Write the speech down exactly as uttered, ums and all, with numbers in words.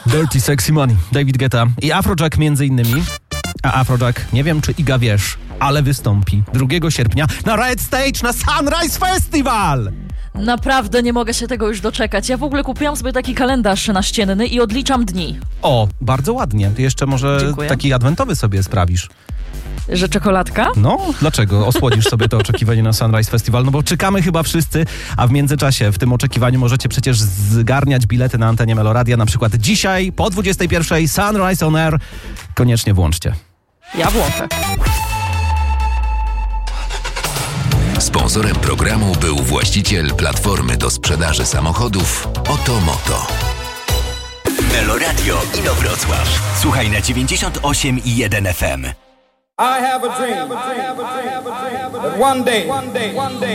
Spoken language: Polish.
Dirty Sexy Money, David Guetta i Afrojack między innymi. A Afrojack, nie wiem czy Iga wiesz, ale wystąpi drugiego sierpnia na Red Stage na Sunrise Festival! Naprawdę nie mogę się tego już doczekać. Ja w ogóle kupiłam sobie taki kalendarz naścienny i odliczam dni. O, bardzo ładnie. Ty jeszcze może Dziękuję. taki adwentowy sobie sprawisz. Że czekoladka? No, dlaczego? Osłodzisz sobie to oczekiwanie na Sunrise Festival, no bo czekamy chyba wszyscy, a w międzyczasie w tym oczekiwaniu możecie przecież zgarniać bilety na antenie Meloradia, na przykład dzisiaj po dwudziestej pierwszej Sunrise on Air. Koniecznie włączcie. Ja włączę. Sponsorem programu był właściciel platformy do sprzedaży samochodów Otomoto. Meloradio Inowrocław. Słuchaj na dziewięćdziesiąt osiem i jeden F M. I have a dream that one day, one day, one day